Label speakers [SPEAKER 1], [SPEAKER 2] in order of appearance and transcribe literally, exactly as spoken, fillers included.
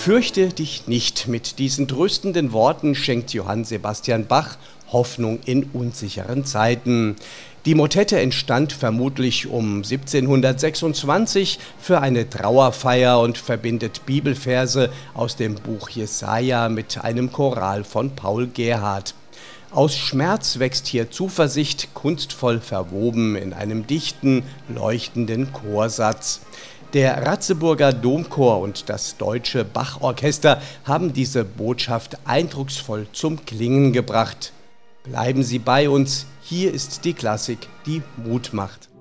[SPEAKER 1] Fürchte dich nicht. Mit diesen tröstenden Worten schenkt Johann Sebastian Bach Hoffnung in unsicheren Zeiten. Die Motette entstand vermutlich um siebzehnhundertsechsundzwanzig für eine Trauerfeier und verbindet Bibelverse aus dem Buch Jesaja mit einem Choral von Paul Gerhardt. Aus Schmerz wächst hier Zuversicht, kunstvoll verwoben in einem dichten, leuchtenden Chorsatz. Der Ratzeburger Domchor und das Deutsche Bach-Orchester haben diese Botschaft eindrucksvoll zum Klingen gebracht. Bleiben Sie bei uns, hier ist die Klassik, die Mut macht.